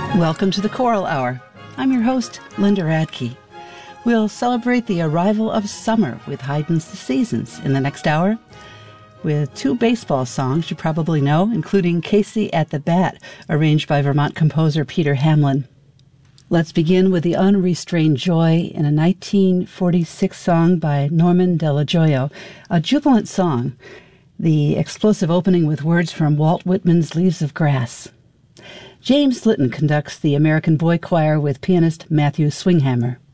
Welcome to the Choral Hour. I'm your host, Linda Radke. We'll celebrate the arrival of summer with Haydn's The Seasons in the next hour, with two baseball songs you probably know, including Casey at the Bat, arranged by Vermont composer Peter Hamlin. Let's begin with the Unrestrained Joy in a 1946 song by Norman Delajoyo, a jubilant song, the explosive opening with words from Walt Whitman's Leaves of Grass. James Litton conducts the American Boy Choir with pianist Matthew Swinghammer.